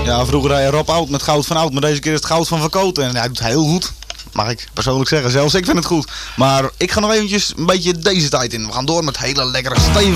Ja, vroeger rijd je Rob Oud met goud van Oud, maar deze keer is het goud van Verkoten. En hij doet heel goed. Mag ik persoonlijk zeggen. Zelfs ik vind het goed. Maar ik ga nog eventjes een beetje deze tijd in. We gaan door met hele lekkere stevige